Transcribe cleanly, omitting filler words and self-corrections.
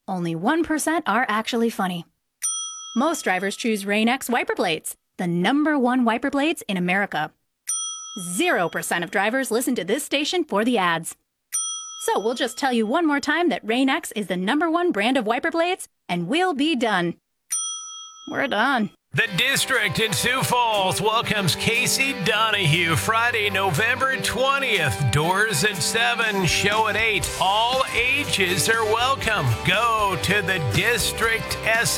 only 1% are actually funny. Most drivers choose Rain-X wiper blades, the #1 wiper blades in America. 0% of drivers listen to this station for the ads. So we'll just tell you one more time that Rain-X is the #1 brand of wiper blades, and we'll be done. We're done. The District in Sioux Falls welcomes Casey Donahue Friday, November 20th. Doors at 7, show at 8. All ages are welcome. Go to the District